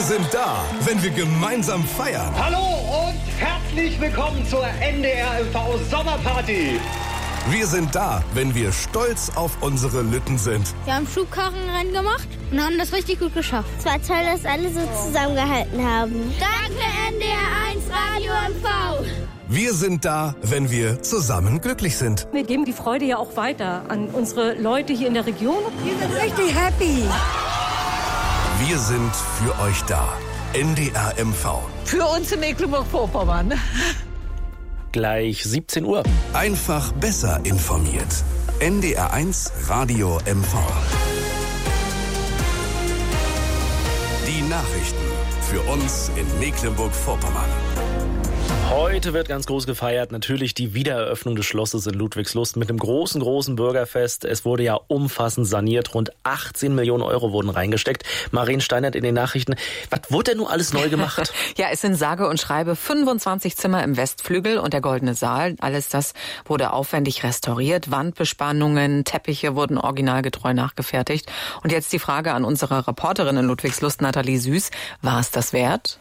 Wir sind da, wenn wir gemeinsam feiern. Hallo und herzlich willkommen zur NDR-MV Sommerparty. Wir sind da, wenn wir stolz auf unsere Lütten sind. Wir haben Schubkarrenrennen gemacht und haben das richtig gut geschafft. Es war toll, dass alle so zusammengehalten haben. Danke NDR1 Radio MV. Wir sind da, wenn wir zusammen glücklich sind. Wir geben die Freude ja auch weiter an unsere Leute hier in der Region. Wir sind richtig happy. Wir sind für euch da. NDR MV. Für uns in Mecklenburg-Vorpommern. Gleich 17 Uhr. Einfach besser informiert. NDR1 Radio MV. Die Nachrichten für uns in Mecklenburg-Vorpommern. Heute wird ganz groß gefeiert, natürlich die Wiedereröffnung des Schlosses in Ludwigslust mit einem großen Bürgerfest. Es wurde ja umfassend saniert, rund 18 Millionen Euro wurden reingesteckt. Maren Steinert in den Nachrichten. Was wurde denn nun alles neu gemacht? Ja, es sind sage und schreibe 25 Zimmer im Westflügel und der Goldene Saal. Alles das wurde aufwendig restauriert. Wandbespannungen, Teppiche wurden originalgetreu nachgefertigt. Und jetzt die Frage an unsere Reporterin in Ludwigslust, Nathalie Süß. War es das wert?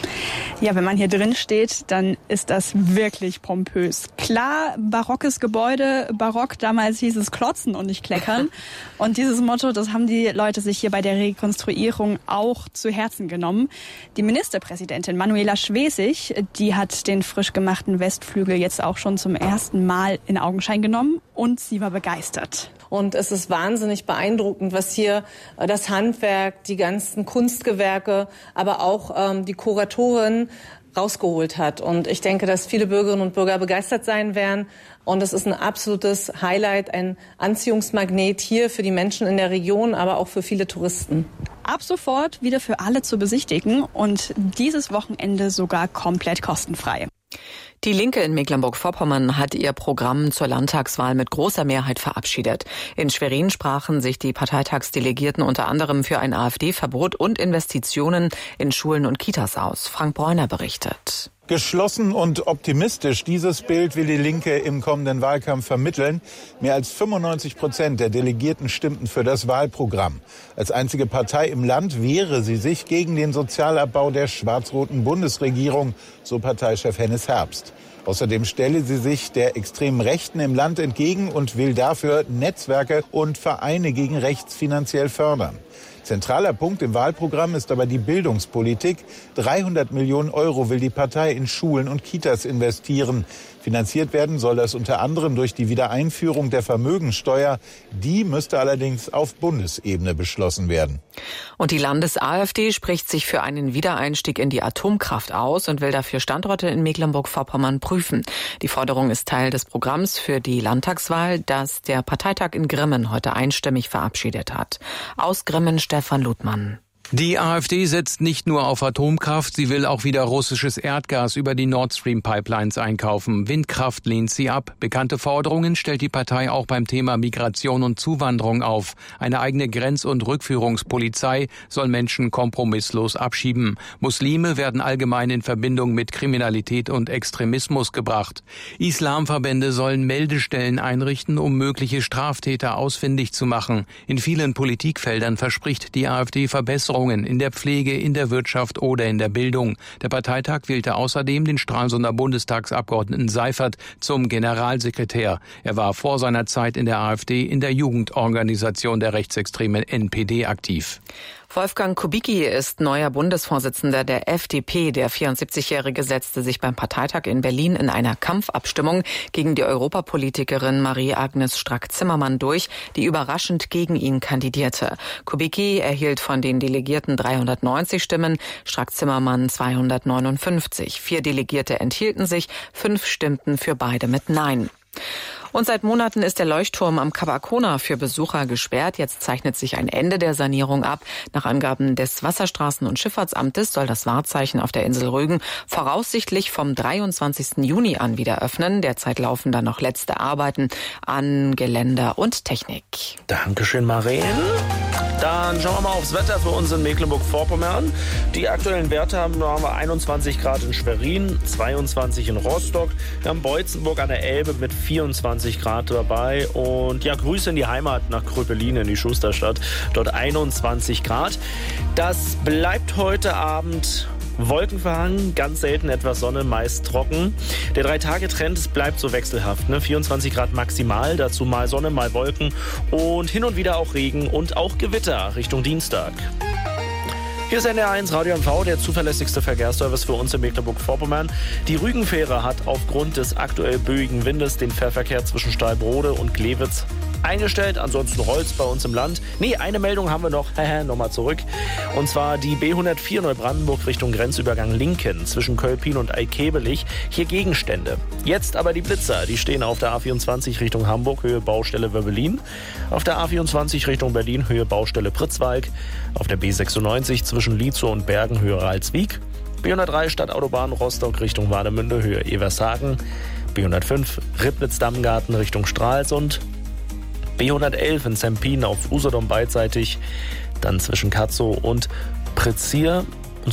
Ja, wenn man hier drin steht, dann ist das wirklich pompös. Klar, barockes Gebäude, barock, damals hieß es klotzen und nicht kleckern. Und dieses Motto, das haben die Leute sich hier bei der Rekonstruierung auch zu Herzen genommen. Die Ministerpräsidentin Manuela Schwesig, die hat den frisch gemachten Westflügel jetzt auch schon zum ersten Mal in Augenschein genommen und sie war begeistert. Und es ist wahnsinnig beeindruckend, was hier das Handwerk, die ganzen Kunstgewerke, aber auch die Kuratorin rausgeholt hat. Und ich denke, dass viele Bürgerinnen und Bürger begeistert sein werden. Und es ist ein absolutes Highlight, ein Anziehungsmagnet hier für die Menschen in der Region, aber auch für viele Touristen. Ab sofort wieder für alle zu besichtigen und dieses Wochenende sogar komplett kostenfrei. Die Linke in Mecklenburg-Vorpommern hat ihr Programm zur Landtagswahl mit großer Mehrheit verabschiedet. In Schwerin sprachen sich die Parteitagsdelegierten unter anderem für ein AfD-Verbot und Investitionen in Schulen und Kitas aus. Frank Bräuner berichtet. Geschlossen und optimistisch, dieses Bild will die Linke im kommenden Wahlkampf vermitteln. Mehr als 95% der Delegierten stimmten für das Wahlprogramm. Als einzige Partei im Land wehre sie sich gegen den Sozialabbau der schwarz-roten Bundesregierung, so Parteichef Hennes Herbst. Außerdem stelle sie sich der extremen Rechten im Land entgegen und will dafür Netzwerke und Vereine gegen rechts finanziell fördern. Zentraler Punkt im Wahlprogramm ist aber die Bildungspolitik. 300 Millionen Euro will die Partei in Schulen und Kitas investieren. Finanziert werden soll das unter anderem durch die Wiedereinführung der Vermögensteuer. Die müsste allerdings auf Bundesebene beschlossen werden. Und die Landes-AfD spricht sich für einen Wiedereinstieg in die Atomkraft aus und will dafür Standorte in Mecklenburg-Vorpommern prüfen. Die Forderung ist Teil des Programms für die Landtagswahl, das der Parteitag in Grimmen heute einstimmig verabschiedet hat. Aus Grimmen Stefan Ludmann. Die AfD setzt nicht nur auf Atomkraft, sie will auch wieder russisches Erdgas über die Nord Stream Pipelines einkaufen. Windkraft lehnt sie ab. Bekannte Forderungen stellt die Partei auch beim Thema Migration und Zuwanderung auf. Eine eigene Grenz- und Rückführungspolizei soll Menschen kompromisslos abschieben. Muslime werden allgemein in Verbindung mit Kriminalität und Extremismus gebracht. Islamverbände sollen Meldestellen einrichten, um mögliche Straftäter ausfindig zu machen. In vielen Politikfeldern verspricht die AfD Verbesserungen in der Pflege, in der Wirtschaft oder in der Bildung. Der Parteitag wählte außerdem den Stralsunder Bundestagsabgeordneten Seifert zum Generalsekretär. Er war vor seiner Zeit in der AfD in der Jugendorganisation der rechtsextremen NPD aktiv. Wolfgang Kubicki ist neuer Bundesvorsitzender der FDP. Der 74-Jährige setzte sich beim Parteitag in Berlin in einer Kampfabstimmung gegen die Europapolitikerin Marie-Agnes Strack-Zimmermann durch, die überraschend gegen ihn kandidierte. Kubicki erhielt von den Delegierten 390 Stimmen, Strack-Zimmermann 259. 4 Delegierte enthielten sich, 5 stimmten für beide mit Nein. Und seit Monaten ist der Leuchtturm am Kap Arkona für Besucher gesperrt. Jetzt zeichnet sich ein Ende der Sanierung ab. Nach Angaben des Wasserstraßen- und Schifffahrtsamtes soll das Wahrzeichen auf der Insel Rügen voraussichtlich vom 23. Juni an wieder öffnen. Derzeit laufen da noch letzte Arbeiten an Geländer und Technik. Dankeschön, Maren. Dann schauen wir mal aufs Wetter für uns in Mecklenburg-Vorpommern. Die aktuellen Werte haben wir 21 Grad in Schwerin, 22 in Rostock. Wir haben Beutzenburg an der Elbe mit 24 22 Grad dabei. Und ja, Grüße in die Heimat nach Kröpelin in die Schusterstadt. Dort 21 Grad. Das bleibt heute Abend wolkenverhangen, ganz selten etwas Sonne, meist trocken. Der 3-Tage-Trend bleibt so wechselhaft, 24 Grad maximal, dazu mal Sonne, mal Wolken und hin und wieder auch Regen und auch Gewitter Richtung Dienstag. Hier ist NDR1 Radio MV, der zuverlässigste Verkehrsservice für uns in Mecklenburg-Vorpommern. Die Rügenfähre hat aufgrund des aktuell böigen Windes den Fährverkehr zwischen Stahlbrode und Glewitz eingestellt. Ansonsten Holz bei uns im Land. Eine Meldung haben wir noch. Nochmal zurück. Und zwar die B104 Neubrandenburg Richtung Grenzübergang Linken zwischen Kölpin und Eikebelich. Hier Gegenstände. Jetzt aber die Blitzer. Die stehen auf der A24 Richtung Hamburg, Höhe Baustelle Wöbbelin. Auf der A24 Richtung Berlin, Höhe Baustelle Pritzwalk. Auf der B96 zwischen Lietzow und Bergen, Höhe Ralswiek. B103 Stadtautobahn Rostock Richtung Warnemünde, Höhe Evershagen. B105 Ribnitz-Dammgarten Richtung Stralsund. B111 in Sempin auf Usedom beidseitig, dann zwischen Katzow und Prizier